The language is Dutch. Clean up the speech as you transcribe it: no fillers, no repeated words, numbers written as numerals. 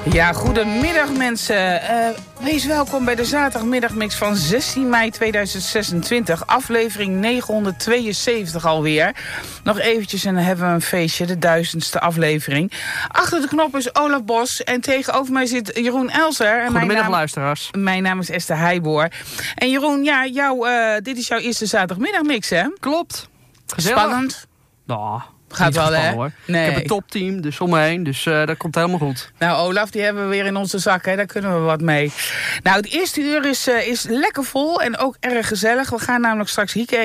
Ja, goedemiddag mensen. Wees welkom bij de zaterdagmiddagmix van 16 mei 2026. Aflevering 972 alweer. Nog eventjes en dan hebben we een feestje, de 1000ste aflevering. Achter de knop is Olaf Bos en tegenover mij zit Jeroen Elser. En goedemiddag luisteraars. Mijn naam is Esther Heijboer. En Jeroen, ja, dit is jouw eerste zaterdagmiddagmix, hè? Klopt. Gezellig. Spannend? Nou, gaat wel, hè? Hoor. Nee. Ik heb een topteam dus om me heen, dus dat komt helemaal goed. Nou, Olaf, die hebben we weer in onze zak, hè? Daar kunnen we wat mee. Nou, het eerste uur is lekker vol en ook erg gezellig. We gaan namelijk straks Hieke